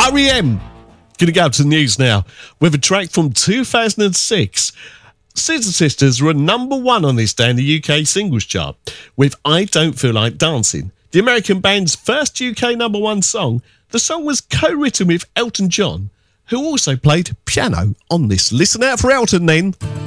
R.E.M. Gonna go to the news now with a track from 2006. Scissor Sisters were number one on this day in the UK singles chart with I Don't Feel Like Dancing, the American band's first UK number one song. The song was co-written with Elton John, who also played piano on this. Listen out for Elton then.